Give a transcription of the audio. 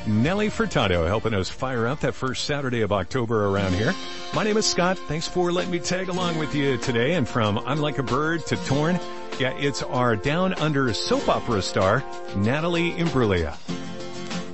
Nelly Furtado helping us fire up that first Saturday of October around here. My name is Scott. Thanks for letting me tag along with you today. And from I'm Like a Bird to Torn, yeah, it's our Down Under soap opera star, Natalie Imbruglia.